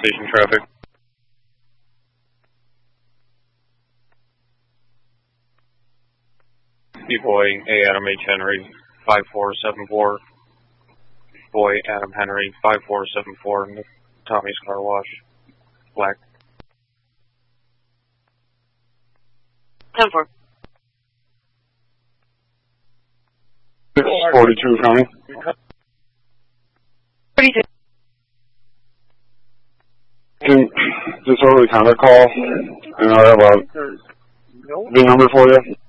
station traffic. B-Boy A. Adam H. Henry, 5474. Boy Adam Henry, 5474, in the Tommy's Car Wash, black. 10-4. 642 coming. 32. Can this early contact call, and I have a VIN number for you.